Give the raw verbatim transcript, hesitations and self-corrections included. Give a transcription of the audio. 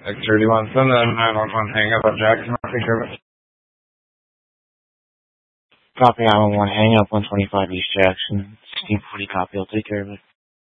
X thirty-one, send that nine one one hang up on Jackson. I'll take care of it. Copy nine one one hang up one twenty-five East Jackson. sixteen forty copy, I'll take care of it.